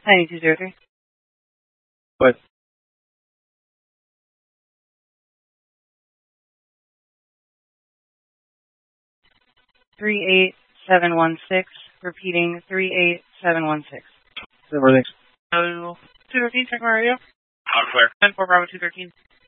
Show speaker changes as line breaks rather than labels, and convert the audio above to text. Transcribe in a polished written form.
9203.
What?
38716. Repeating 38716.
Everything's
213, check my radio.
Clear.
10-4 Bravo 213.